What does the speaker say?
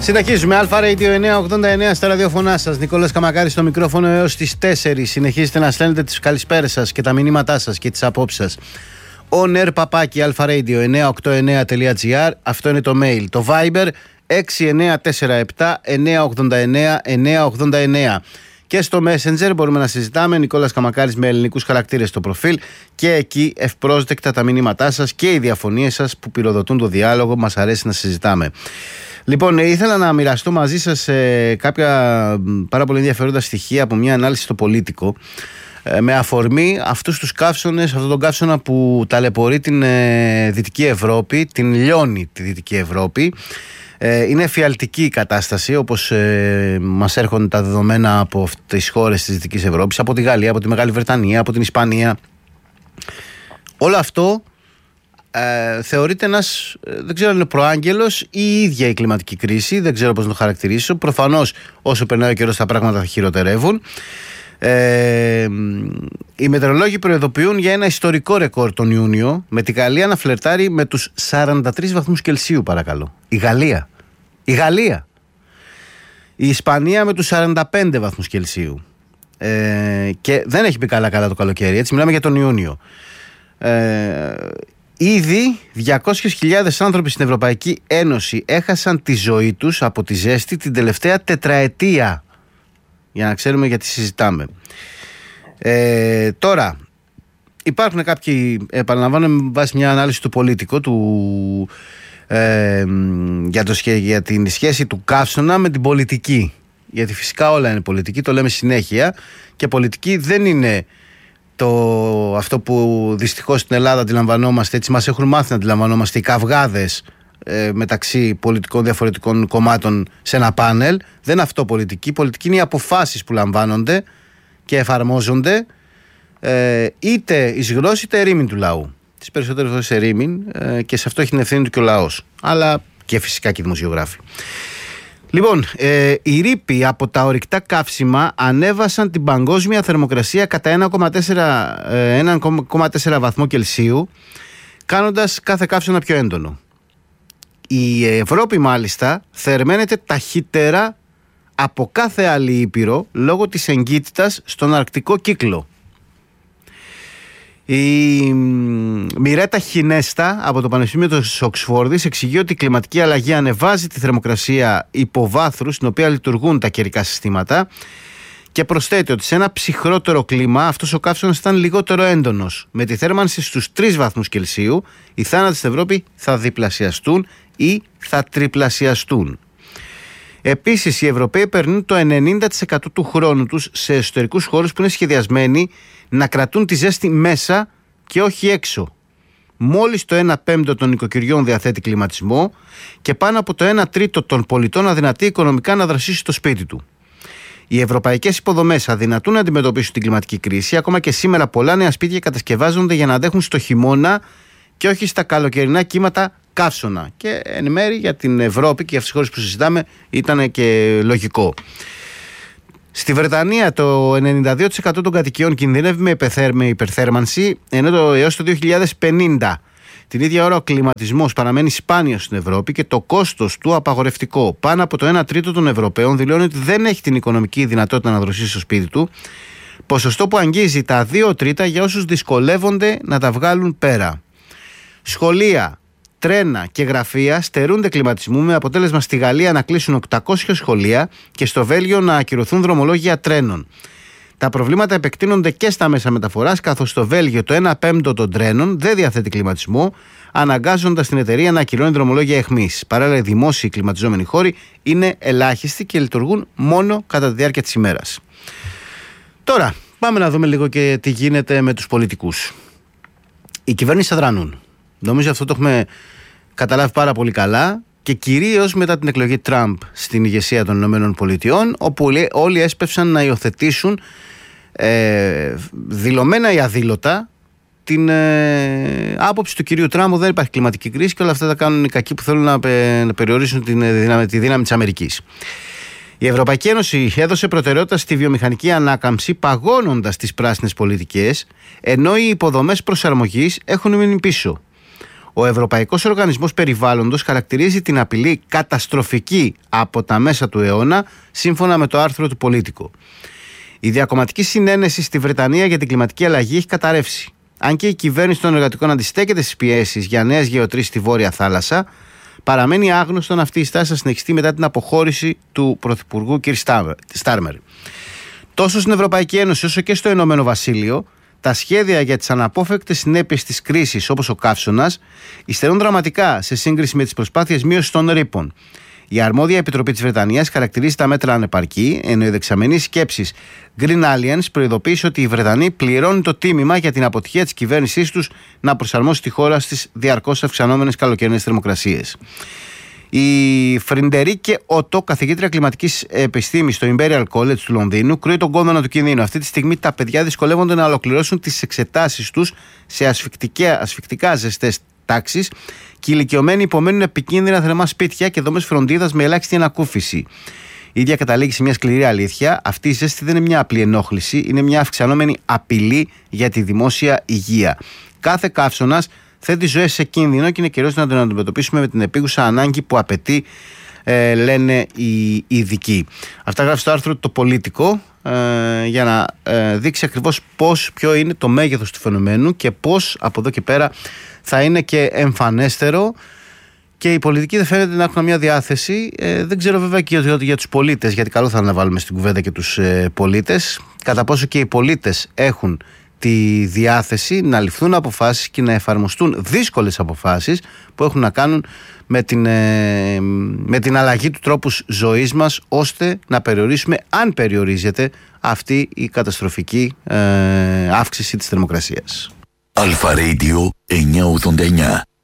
Συνεχίζουμε. Αλφα Radio 989 στα ραδιοφωνά σας. Νικόλας Καμακάρης στο μικρόφωνο έως τις 4. Συνεχίζετε να στέλνετε τις καλησπέρες σας και τα μηνύματά σας και τις απόψεις σας. onair@alfaradio989.gr. Αυτό είναι το mail. Το Viber 6947 989 989. Και στο Messenger μπορούμε να συζητάμε. Νικόλας Καμακάρης με ελληνικούς χαρακτήρες στο προφίλ. Και εκεί ευπρόσδεκτα τα μηνύματά σας και οι διαφωνίες σας που πυροδοτούν το διάλογο. Μας αρέσει να συζητάμε. Λοιπόν, ήθελα να μοιραστώ μαζί σας κάποια πάρα πολύ ενδιαφέροντα στοιχεία από μια ανάλυση στο Πολίτικο με αφορμή αυτούς τους καύσωνες, αυτόν τον καύσωνα που ταλαιπωρεί την Δυτική Ευρώπη, την λιώνει τη Δυτική Ευρώπη. Είναι εφιαλτική η κατάσταση, όπως μας έρχονται τα δεδομένα από τις χώρες της Δυτικής Ευρώπης, από τη Γαλλία, από τη Μεγάλη Βρετανία, από την Ισπανία. Όλο αυτό θεωρείται ένας, δεν ξέρω αν είναι προάγγελος ή η ίδια η κλιματική κρίση, δεν ξέρω πώς να το χαρακτηρίσω. Προφανώς όσο περνάει ο καιρός τα πράγματα θα χειροτερεύουν. Οι μετεωρολόγοι προειδοποιούν για ένα ιστορικό ρεκόρ τον Ιούνιο, με τη Γαλλία να φλερτάρει με τους 43 βαθμούς Κελσίου, παρακαλώ. Η Γαλλία. Η Ισπανία με τους 45 βαθμούς Κελσίου. Και δεν έχει πει καλά το καλοκαίρι, έτσι μιλάμε για τον Ιούνιο. Ήδη 200.000 άνθρωποι στην Ευρωπαϊκή Ένωση έχασαν τη ζωή τους από τη ζέστη την τελευταία τετραετία. Για να ξέρουμε γιατί συζητάμε. Τώρα, υπάρχουν κάποιοι, επαναλαμβάνω με βάση μια ανάλυση του Πολίτικο για την σχέση του καύσωνα με την πολιτική. Γιατί φυσικά όλα είναι πολιτική, το λέμε συνέχεια, και πολιτική δεν είναι αυτό που δυστυχώς στην Ελλάδα αντιλαμβανόμαστε, έτσι μας έχουν μάθει να αντιλαμβανόμαστε, οι καυγάδες μεταξύ πολιτικών διαφορετικών κομμάτων σε ένα πάνελ. Δεν είναι αυτό πολιτική. Πολιτική είναι οι αποφάσεις που λαμβάνονται και εφαρμόζονται είτε εις γνώση είτε ερήμην του λαού. Τις περισσότερες φορές ερήμην, και σε αυτό έχει την ευθύνη του και ο λαός, αλλά και φυσικά και οι δημοσιογράφοι. Λοιπόν, οι ρήποι από τα ορυκτά καύσιμα ανέβασαν την παγκόσμια θερμοκρασία κατά 1,4 βαθμό Κελσίου, κάνοντας κάθε καύσωνα πιο έντονο. Η Ευρώπη μάλιστα θερμαίνεται ταχύτερα από κάθε άλλη ήπειρο λόγω της εγκύτητας στον αρκτικό κύκλο. Η Μιρέτα Χινέστα από το Πανεπιστήμιο της Οξφόρδης εξηγεί ότι η κλιματική αλλαγή ανεβάζει τη θερμοκρασία υποβάθρου στην οποία λειτουργούν τα καιρικά συστήματα, και προσθέτει ότι σε ένα ψυχρότερο κλίμα αυτός ο καύσωνας ήταν λιγότερο έντονος. Με τη θέρμανση στους 3 βαθμούς Κελσίου οι θάνατοι στην Ευρώπη θα διπλασιαστούν ή θα τριπλασιαστούν. Επίσης, οι Ευρωπαίοι περνούν το 90% του χρόνου τους σε εσωτερικούς χώρους που είναι σχεδιασμένοι να κρατούν τη ζέστη μέσα και όχι έξω. Μόλις το 1/5 των νοικοκυριών διαθέτει κλιματισμό και πάνω από το 1/3 των πολιτών αδυνατεί οικονομικά να δρασίσει στο σπίτι του. Οι ευρωπαϊκές υποδομές αδυνατούν να αντιμετωπίσουν την κλιματική κρίση. Ακόμα και σήμερα πολλά νέα σπίτια κατασκευάζονται για να αντέχουν στο χειμώνα και όχι στα καλοκαιρινά κύματα καύσωνα. Και εν μέρει για την Ευρώπη και για αυτές τις χώρες που συζητάμε ήταν και λογικό. Στη Βρετανία το 92% των κατοικιών κινδυνεύει με υπερθέρμανση, ενώ έως το 2050. Την ίδια ώρα ο κλιματισμός παραμένει σπάνιος στην Ευρώπη και το κόστος του απαγορευτικό. Πάνω από το 1/3 των Ευρωπαίων δηλώνει ότι δεν έχει την οικονομική δυνατότητα να δροσίσει στο σπίτι του, ποσοστό που αγγίζει τα 2/3 για όσους δυσκολεύονται να τα βγάλουν πέρα. Σχολεία, τρένα και γραφεία στερούνται κλιματισμού, με αποτέλεσμα στη Γαλλία να κλείσουν 800 σχολεία και στο Βέλγιο να ακυρωθούν δρομολόγια τρένων. Τα προβλήματα επεκτείνονται και στα μέσα μεταφοράς, καθώς στο Βέλγιο το 1/5 των τρένων δεν διαθέτει κλιματισμό, αναγκάζοντας την εταιρεία να ακυρώνει δρομολόγια αιχμής. Παράλληλα, οι δημόσιοι κλιματιζόμενοι χώροι είναι ελάχιστοι και λειτουργούν μόνο κατά τη διάρκεια της ημέρας. Τώρα, πάμε να δούμε λίγο και τι γίνεται με τους πολιτικούς. Οι κυβερνήσεις αδρανούν. Νομίζω αυτό το έχουμε καταλάβει πάρα πολύ καλά, και κυρίως μετά την εκλογή Τραμπ στην ηγεσία των ΗΠΑ, όπου όλοι έσπευσαν να υιοθετήσουν δηλωμένα ή αδήλωτα την άποψη του κυρίου Τραμπ ότι δεν υπάρχει κλιματική κρίση και όλα αυτά τα κάνουν οι κακοί που θέλουν να περιορίσουν τη δύναμη της Αμερικής. Η Ευρωπαϊκή Ένωση έδωσε προτεραιότητα στη βιομηχανική ανάκαμψη, παγώνοντας τις πράσινες πολιτικές, ενώ οι υποδομές προσαρμογής έχουν μείνει πίσω. Ο Ευρωπαϊκός Οργανισμός Περιβάλλοντος χαρακτηρίζει την απειλή καταστροφική από τα μέσα του αιώνα, σύμφωνα με το άρθρο του Πολίτικο. Η διακομματική συνένεση στη Βρετανία για την κλιματική αλλαγή έχει καταρρεύσει. Αν και η κυβέρνηση των εργατικών αντιστέκεται στις πιέσεις για νέες γεωτρήσεις στη Βόρεια Θάλασσα, παραμένει άγνωστον αυτή η στάση να συνεχιστεί μετά την αποχώρηση του Πρωθυπουργού κ. Στάρμερ. Τόσο στην Ευρωπαϊκή Ένωση όσο και στο Ηνωμένο Βασίλειο, τα σχέδια για τις αναπόφευκτες συνέπειες της κρίσης, όπως ο καύσωνας, υστερούν δραματικά σε σύγκριση με τις προσπάθειες μείωσης των ρήπων. Η αρμόδια επιτροπή της Βρετανίας χαρακτηρίζει τα μέτρα ανεπαρκή, ενώ η δεξαμενή σκέψης Green Alliance προειδοποίησε ότι οι Βρετανοί πληρώνουν το τίμημα για την αποτυχία της κυβέρνησής τους να προσαρμόσει τη χώρα στις διαρκώς αυξανόμενες καλοκαιρινές θερμοκρασίες. Η Φριντερίκε Ότο, καθηγήτρια κλιματικής επιστήμης στο Imperial College του Λονδίνου, κρούει τον κόδωνα του κινδύνου. Αυτή τη στιγμή τα παιδιά δυσκολεύονται να ολοκληρώσουν τις εξετάσεις τους σε ασφυκτικά ζεστές τάξεις και οι ηλικιωμένοι υπομένουν επικίνδυνα θερμά σπίτια και δομές φροντίδας με ελάχιστη ανακούφιση. Η ίδια καταλήγει σε μια σκληρή αλήθεια. Αυτή η ζέστη δεν είναι μια απλή ενόχληση, είναι μια αυξανόμενη απειλή για τη δημόσια υγεία. Κάθε καύσωνας θέτει ζωές σε κίνδυνο και είναι καιρός να τον αντιμετωπίσουμε με την επίγουσα ανάγκη που απαιτεί, λένε οι ειδικοί. Αυτά γράφει στο άρθρο το Πολίτικο, για να δείξει ακριβώς ποιο είναι το μέγεθος του φαινομένου και πώς από εδώ και πέρα θα είναι και εμφανέστερο. Και οι πολιτικοί δεν φαίνεται να έχουν μια διάθεση. Δεν ξέρω βέβαια και για τους πολίτες, γιατί καλό θα είναι να βάλουμε στην κουβέντα και τους πολίτες, κατά πόσο και οι πολίτες έχουν τη διάθεση να ληφθούν αποφάσεις και να εφαρμοστούν δύσκολες αποφάσεις που έχουν να κάνουν με την αλλαγή του τρόπου ζωής μας, ώστε να περιορίσουμε, αν περιορίζεται, αυτή η καταστροφική αύξηση της θερμοκρασίας. Αλφα Radio 989.